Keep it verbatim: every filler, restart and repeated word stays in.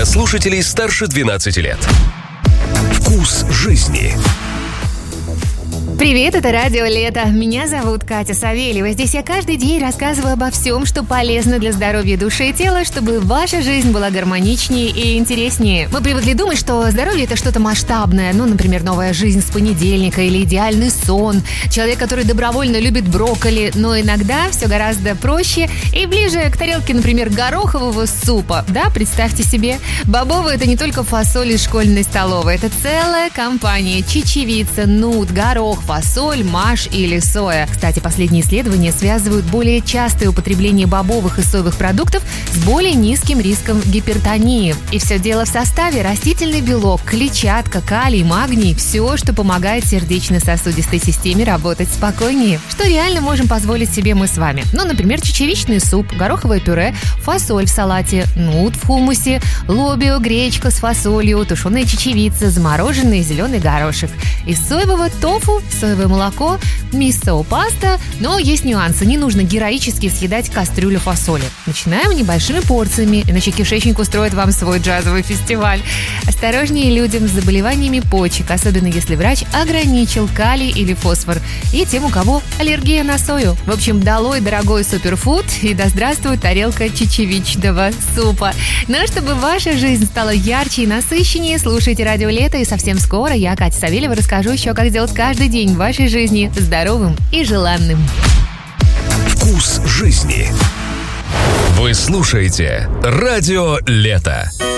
слушателей старше двенадцати лет. Вкус жизни. Привет, это Радио Лето. Меня зовут Катя Савельева. Здесь я каждый день рассказываю обо всем, что полезно для здоровья души и тела, чтобы ваша жизнь была гармоничнее и интереснее. Мы привыкли думать, что здоровье – это что-то масштабное. Ну, например, новая жизнь с понедельника или идеальный сон. Человек, который добровольно любит брокколи. Но иногда все гораздо проще и ближе к тарелке, например, горохового супа. Да, представьте себе. Бобовые – это не только фасоль из школьной столовой. Это целая компания. Чечевица, нут, горох, фасоль, маш или соя. Кстати, последние исследования связывают более частое употребление бобовых и соевых продуктов с более низким риском гипертонии. И все дело в составе: растительный белок, клетчатка, калий, магний – все, что помогает сердечно-сосудистой системе работать спокойнее. Что реально можем позволить себе мы с вами? Ну, например, чечевичный суп, гороховое пюре, фасоль в салате, нут в хумусе, лобио, гречка с фасолью, тушеная чечевица, замороженный зеленый горошек. Из соевого тофу, соевое молоко, мисо, паста. Но есть нюансы. Не нужно героически съедать кастрюлю фасоли. Начинаем небольшими порциями, иначе кишечник устроит вам свой джазовый фестиваль. Осторожнее людям с заболеваниями почек, особенно если врач ограничил калий или фосфор. И тем, у кого аллергия на сою. В общем, долой дорогой суперфуд и да здравствует тарелка чечевичного супа. Но чтобы ваша жизнь стала ярче и насыщеннее, слушайте Радио Лето, и совсем скоро я, Катя Савельева, расскжу еще, как сделать каждый день в вашей жизни здоровым и желанным. Вкус жизни. Вы слушаете Радио Лето.